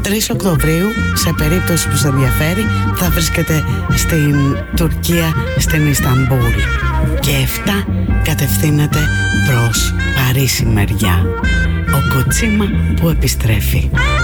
3 Οκτωβρίου, σε περίπτωση που σας ενδιαφέρει, θα βρίσκεται στην Τουρκία, στην Ισταμπούλ. Και 7 κατευθύνεται προς Παρίσι μεριά. Ο Κοτσίμα που επιστρέφει.